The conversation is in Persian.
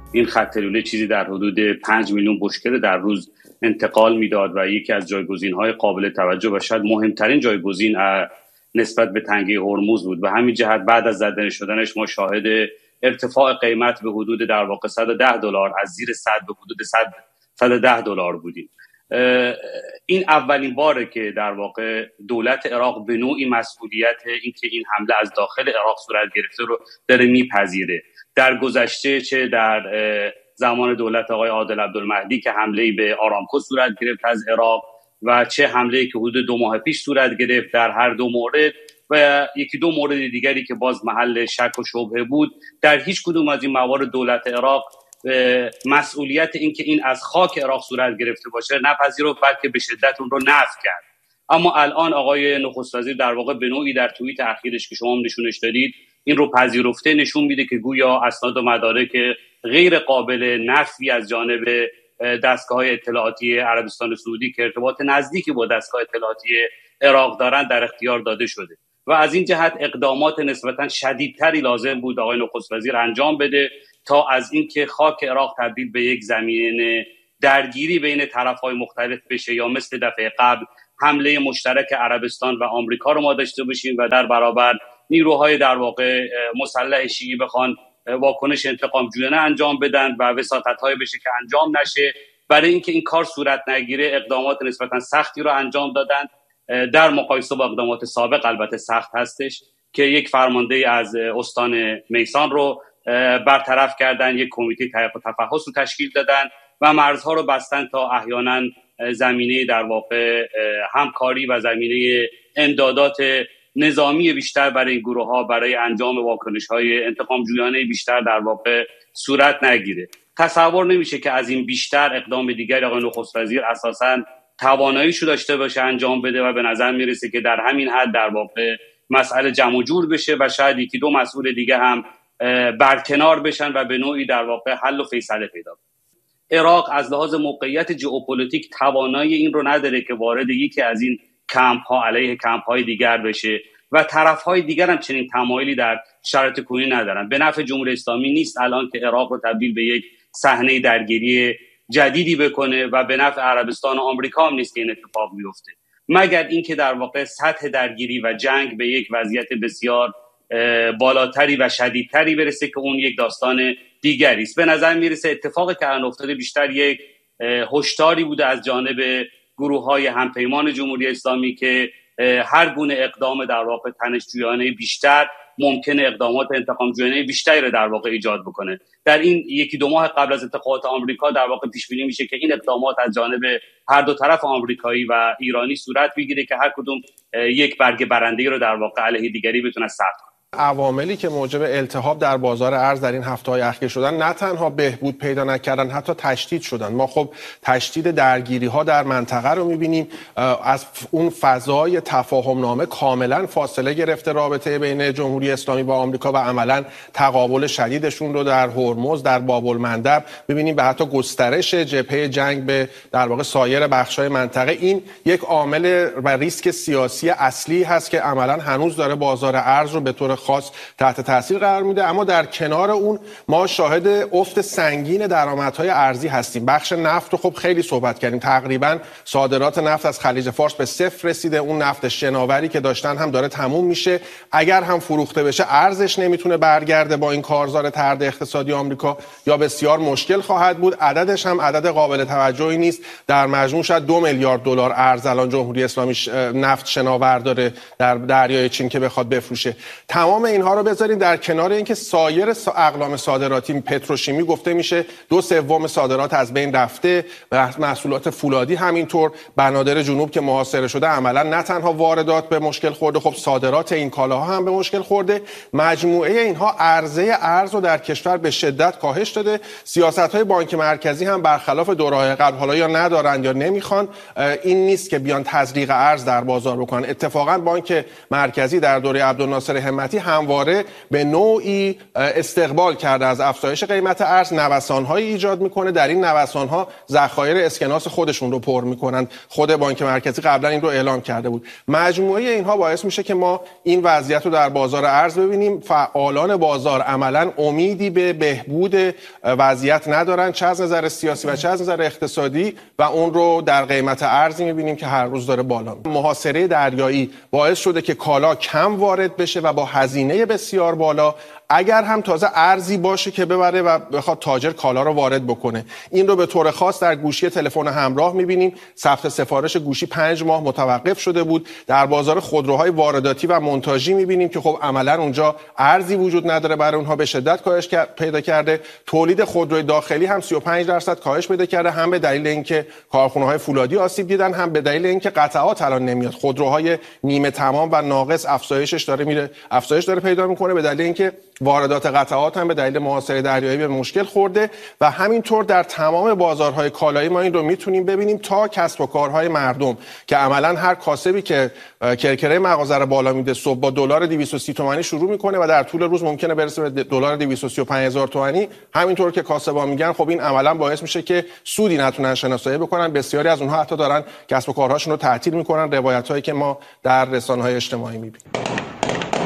این خط لوله چیزی در حدود 5 میلیون بشکه در روز انتقال میداد و یکی از جایگزین‌های قابل توجه و شاید مهمترین جایگزین نسبت به تنگه هرمز بود. و همین جهت بعد از زدن شدنش ما شاهد ارتفاع قیمت به حدود در واقع $110 از زیر 100 به حدود $110 بودیم. این اولین باره که در واقع دولت عراق به نوعی مسئولیت این که این حمله از داخل عراق صورت گرفته رو داره میپذیره. در گذشته چه در زمان دولت آقای عادل عبدالمهدی که حمله‌ای به آرامکو صورت گرفت از عراق و چه حمله‌ای که حدود 2 ماه پیش صورت گرفت، در هر دو مورد و یکی دو مورد دیگری که باز محل شک و شبهه بود، در هیچ کدوم از این موارد دولت عراق مسئولیت این که این از خاک عراق صورت گرفته باشه نپذیرفت، بلکه به شدت اون رو نفی کرد. اما الان آقای نخست وزیر در واقع به نوعی در توییت اخیرش که شما هم نشونش دادید این رو پذیرفته، نشون میده که گویا اسناد و مدارک غیر قابل نفی از جانب دستگاه‌های اطلاعاتی عربستان سعودی که ارتباط نزدیکی با دستگاه اطلاعاتی عراق دارن در اختیار داده شده و از این جهت اقدامات نسبتاً شدیدتری لازم بود آقای نخست وزیر انجام بده تا از اینکه خاک عراق تبدیل به یک زمین درگیری بین طرف‌های مختلف بشه یا مثل دفعه قبل حمله مشترک عربستان و آمریکا رو ما داشته باشیم و در برابر نیروهای در واقع مسلح شیعی بخوان واکنش انتقام جویانه انجام بدن و وساطت‌های بشه که انجام نشه. برای اینکه این کار صورت نگیره اقدامات نسبتاً سختی رو انجام دادن، در مقایسه با اقدامات سابق البته سخت هستش، که یک فرمانده از استان میسان رو برطرف کردن، یک کمیته تحقیق و تفحص رو تشکیل دادن و مرزها رو بستن تا احیانا زمینه در واقع همکاری و زمینه امدادات نظامی بیشتر برای این گروه ها برای انجام واکنش های انتقام جویانه بیشتر در واقع صورت نگیره. تصور نمیشه که از این بیشتر اقدام دیگر آقای نخست وزیر اساساً تواناییشو داشته باشه انجام بده و به نظر میرسه که در همین حد در واقع مسئله جمع و جور بشه و شاید یکی دو مسئول دیگه هم برکنار بشن و به نوعی در واقع حل و فیصله پیدا کنه. عراق از لحاظ موقعیت ژئوپلیتیک توانایی این رو نداره که وارد یکی از این کمپ ها علیه کمپ های دیگر بشه و طرف های دیگر هم چنین تمایلی در شرایط کنونی ندارن. به نفع جمهوری اسلامی نیست الان که عراق رو تبدیل به یک صحنه درگیری جدیدی بکنه و به نفع عربستان و آمریکا هم نیست که این اتفاق بیفته، مگر اینکه در واقع سطح درگیری و جنگ به یک وضعیت بسیار بالاتری و شدیدتری برسه که اون یک داستان دیگری است. به نظر میرسه اتفاقی که الان افتاده بیشتر یک هشداری بوده از جانب گروه‌های همپیمان جمهوری اسلامی که هر گونه اقدام در واقع تنش‌جویانه بیشتر ممکنه اقدامات انتقام جویانه بیشتری رو در واقع ایجاد بکنه. در این یکی دو ماه قبل از انتخابات آمریکا در واقع پیش بینی میشه که این اقدامات از جانب هر دو طرف آمریکایی و ایرانی صورت بگیره که هر کدوم یک برگ برنده رو در واقع علیه دیگری بتونه ثبت کنه. عواملی که موجب التهاب در بازار ارز در این هفته‌های اخیر شدن نه تنها بهبود پیدا نکردن، حتی تشدید شدن. ما خب تشدید درگیری‌ها در منطقه رو می‌بینیم، از اون فضای تفاهم‌نامه کاملا فاصله گرفته رابطه بین جمهوری اسلامی با آمریکا و عملاً تقابل شدیدشون رو در هرمز، در باب‌المندب می‌بینیم، به حتی گسترش جبهه جنگ به در واقع سایر بخش‌های منطقه. این یک عامل و ریسک سیاسی اصلی هست که عملاً هنوز داره بازار ارز رو به طور خاص تحت تاثیر قرار میده. اما در کنار اون ما شاهد افت سنگین درآمدهای ارزی هستیم. بخش نفت رو خب خیلی صحبت کردیم، تقریبا صادرات نفت از خلیج فارس به صفر رسیده. اون نفت شناوری که داشتن هم داره تموم میشه. اگر هم فروخته بشه ارزش نمیتونه برگرده با این کارزار طرد اقتصادی آمریکا، یا بسیار مشکل خواهد بود. عددش هم عدد قابل توجهی نیست. در مجموع شاید $2 میلیارد ارز الان جمهوری اسلامی نفت شناور داره در دریای چین که بخواد بفروشه. تمام اینها رو بذاریم در کنار اینکه سایر اقلام صادراتی، پتروشیمی گفته میشه 2/3 صادرات از بین رفته، محصولات فولادی همینطور، بنادر جنوب که محاصره شده عملا نه تنها واردات به مشکل خورده، خب صادرات این کالاها هم به مشکل خورده. مجموعه اینها عرضه ارز رو در کشور به شدت کاهش داده. سیاست‌های بانک مرکزی هم برخلاف دوره‌های قبل حالا یا ندارن یا نمیخوان، این نیست که بیان تزریق ارز در بازار بکنن. اتفاقا بانک مرکزی در دوره عبدالناصر همتی اسکناسی همواره به نوعی استقبال کرده از افزایش قیمت ارز، نوسان‌هایی ایجاد میکنه. در این نوسان‌ها ذخایر اسکناس خودشون رو پر میکنن. خود بانک مرکزی قبلا این رو اعلام کرده بود. مجموعه اینها باعث میشه که ما این وضعیت رو در بازار ارز ببینیم. فعالان بازار عملاً امیدی به بهبود وضعیت ندارن، چه از نظر سیاسی و چه از نظر اقتصادی، و اون رو در قیمت ارزی میبینیم که هر روز داره بالا میره. محاصره دریایی باعث شده که کالا کم وارد بشه و با هزینه بسیار بالا، اگر هم تازه ارزی باشه که ببره و بخواد تاجر کالا رو وارد بکنه. این رو به طور خاص در گوشی تلفن همراه می‌بینیم. ثبت سفارش گوشی 5 ماه متوقف شده بود. در بازار خودروهای وارداتی و مونتاژی می‌بینیم که خب عملاً اونجا ارزی وجود نداره، برای اونها به شدت کاهش پیدا کرده. تولید خودروی داخلی هم 35% کاهش پیدا کرده، هم به دلیل اینکه کارخانه‌های فولادی آسیب دیدن، هم به دلیل اینکه قطعات الان نمیاد. خودروهای نیمه تمام و ناقص افزایش داره پیدا می‌کنه، به دلیل اینکه واردات قطعات هم به دلیل محاصره دریایی به مشکل خورده. و همینطور در تمام بازارهای کالایی ما این رو میتونیم ببینیم تا کسب و کارهای مردم که عملاً هر کاسبی که کرکره مغازه رو بالا میده صبح با دلار 230 تومانی شروع میکنه و در طول روز ممکنه برسه به دلار 235,000 تومانی. همینطور که کاسبا میگن خب این عملاً باعث میشه که سودی نتونن شناسایی بکنن. بسیاری از اونها حتی دارن کسب و کارهاشون رو تعطیل میکنن. روایتایی که ما در رسانه‌های اجتماعی میبینیم.